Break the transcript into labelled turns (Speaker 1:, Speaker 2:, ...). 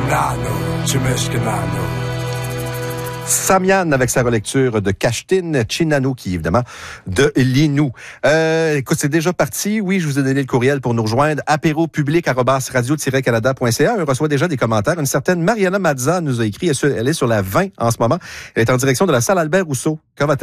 Speaker 1: Samian avec sa relecture de Kashtin Chinanouki, évidemment, de Linou. Écoute, c'est déjà parti. Oui, je vous ai donné le courriel pour nous rejoindre. apéropublic@radio-canada.ca. On reçoit déjà des commentaires. Une certaine Mariana Mazza nous a écrit. Elle est sur la 20 en ce moment. Elle est en direction de la salle Albert Rousseau. Comment va-t-elle?